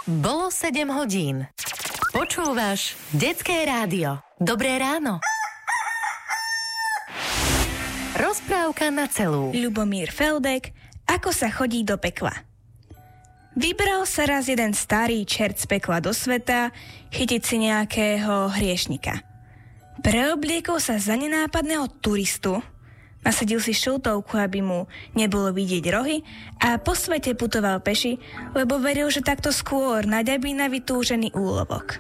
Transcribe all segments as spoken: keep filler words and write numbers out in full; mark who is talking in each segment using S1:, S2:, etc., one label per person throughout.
S1: Bolo sedem hodín. Počúvaš Detské rádio. Dobré ráno. Rozprávka na celú.
S2: Ľubomír Feldek, ako sa chodí do pekla. Vybral sa raz jeden starý čert z pekla do sveta chytiť si nejakého hriešnika. Preobliekol sa za nenápadného turistu, nasadil si šiltovku, aby mu nebolo vidieť rohy a po svete putoval peši, lebo veril, že takto skôr naďabí na vytúžený úlovok.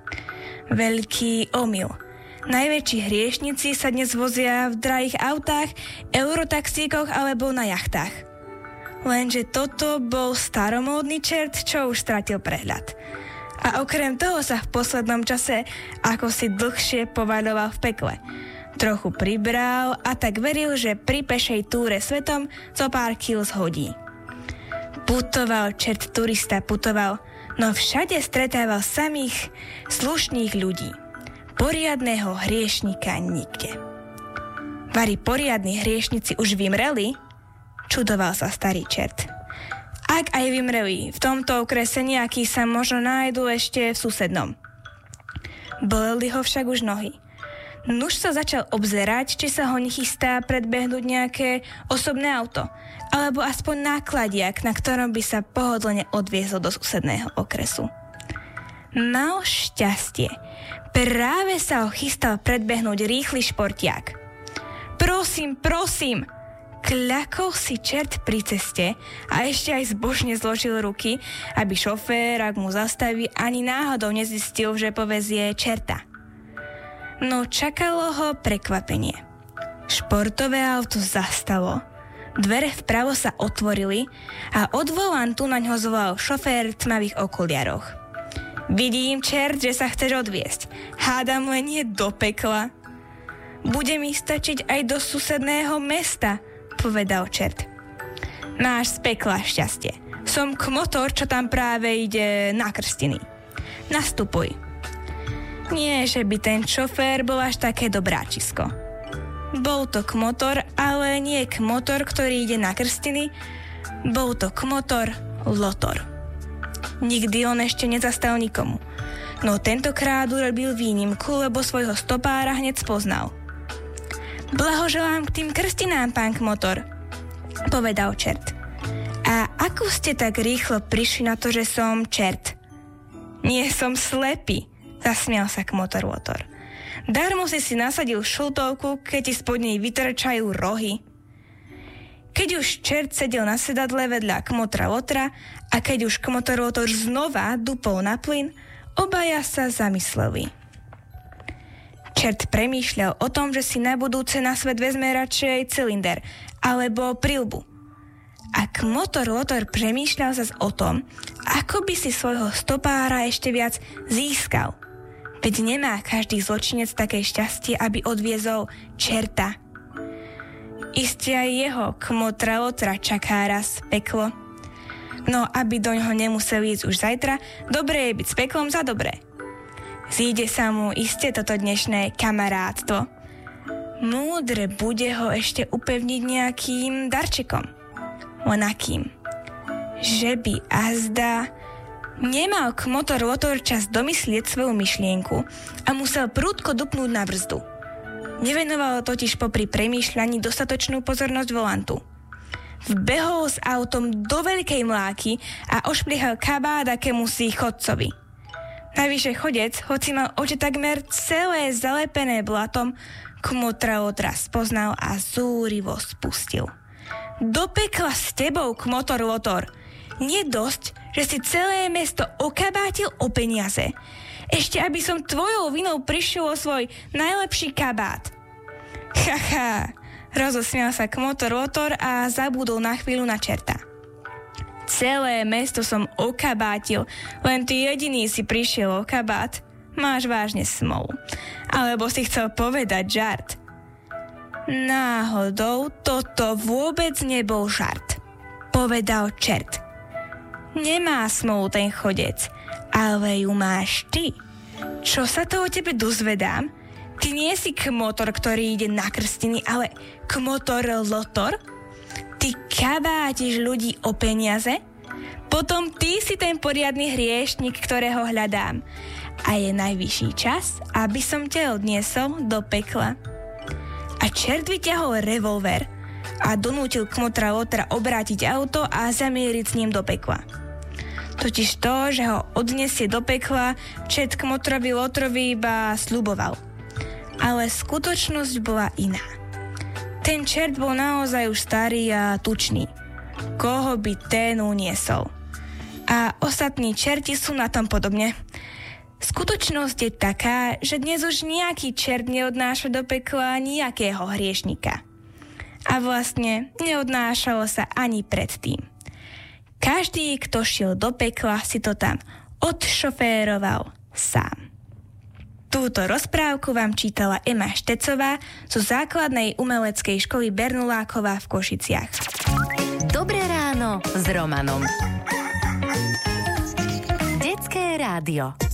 S2: Veľký omyl. Najväčší hriešnici sa dnes vozia v drahých autách, eurotaxíkoch alebo na jachtách. Lenže toto bol staromódny čert, čo už stratil prehľad. A okrem toho sa v poslednom čase ako si dlhšie povaľoval v pekle. Trochu pribral a tak veril, že pri pešej túre svetom zo pár kil zhodí. Putoval čert turista, putoval, no všade stretával samých slušných ľudí. Poriadného hriešnika nikde. Vari poriadni hriešnici už vymreli? Čudoval sa starý čert. Ak aj vymreli, v tomto okrese nejaký sa možno nájdu ešte v susednom. Boleli ho však už nohy. Nuž sa začal obzerať, či sa ho nechystá predbehnúť nejaké osobné auto, alebo aspoň nákladiak, na ktorom by sa pohodlne odviezol do susedného okresu. Mal šťastie. Práve sa ho chystal predbehnúť rýchly športiak. Prosím, prosím! Kľakol si čert pri ceste a ešte aj zbožne zložil ruky, aby šofér, ak mu zastaví, ani náhodou nezistil, že povezie čerta. No čakalo ho prekvapenie. Športové auto zastalo, dvere vpravo sa otvorili a od volantu naňho zvolal šofér v tmavých okuliaroch. Vidím, čert, že sa chceš odviesť. Hádam len nie do pekla. Bude mi stačiť aj do susedného mesta, povedal čert. Máš z pekla šťastie. Som kmotor, čo tam práve ide na krstiny. Nastupuj. Nie, že by ten šofér bol až také dobráčisko. Bol to kmotor, ale nie kmotor, ktorý ide na krstiny. Bol to kmotor Lotor. Nikdy on ešte nezastal nikomu. No tentokrát urobil výnimku, lebo svojho stopára hneď spoznal. Blahoželám k tým krstinám, pán kmotor, povedal čert. A ako ste tak rýchlo prišli na to, že som čert? Nie som slepý, zasmial sa kmotor Lotor. Darmo si si nasadil šultovku, keď ti spod nej vytrčajú rohy. Keď už čert sedel na sedadle vedľa kmotra Lotra a keď už kmotor Lotor znova dupol na plyn, obaja sa zamysleli. Čert premýšľal o tom, že si na budúce na svet vezme radšej cylinder alebo prilbu. A kmotor Lotor premýšľal zas o tom, ako by si svojho stopára ešte viac získal. Veď nemá každý zločinec také šťastie, aby odviezol čerta. Isté aj jeho kmotra Lotra čaká raz peklo. No aby doňho nemusel ísť už zajtra, dobré je byť s peklom za dobré. Zíde sa mu iste toto dnešné kamarátstvo. Múdre bude ho ešte upevniť nejakým darčekom. Len akým? Že by azda nemal kmotor Lotor čas domyslieť svoju myšlienku a musel prudko dupnúť na brzdu. Nevenovalo totiž popri premýšľaní dostatočnú pozornosť volantu. Vbehol s autom do veľkej mláky a ošplihal kabát akémusi chodcovi. Najvyššie chodec, hoci mal oči takmer celé zalepené blatom, kmotra Lotra spoznal a zúrivo spustil. Do pekla s tebou, kmotor Lotor! Nie dosť, že si celé mesto okabátil o peniaze. Ešte aby som tvojou vinou prišiel o svoj najlepší kabát. Haha, rozosmial sa kmotor Lotor a zabudol na chvíľu na čerta. Celé mesto som okabátil, len ty jediný si prišiel o kabát. Máš vážne smolu. Alebo si chcel povedať žart. Náhodou toto vôbec nebol žart, povedal čert. Nemá smolu ten chodec, ale ju máš ty. Čo sa to o tebe dozvedám? Ty nie si kmotor, ktorý ide na krstiny, ale kmotor Lotor? Ty kabátiš ľudí o peniaze? Potom ty si ten poriadny hriešnik, ktorého hľadám. A je najvyšší čas, aby som ťa odniesol do pekla. A čert vyťahol revolver a donútil kmotra Lotra obrátiť auto a zamieriť s ním do pekla. Totiž to, že ho odniesie do pekla, čert kmotrovi Lotrovi iba sľuboval. Ale skutočnosť bola iná. Ten čert bol naozaj už starý a tučný. Koho by ten uniesol? A ostatní čerti sú na tom podobne. Skutočnosť je taká, že dnes už nejaký čert neodnáša do pekla nejakého hriešnika. A vlastne neodnášalo sa ani predtým. Každý, kto šiel do pekla, si to tam odšoféroval sám. Túto rozprávku vám čítala Ema Štecová zo základnej umeleckej školy Bernoláková v Košiciach.
S1: Dobré ráno s Romanom. Detské rádio.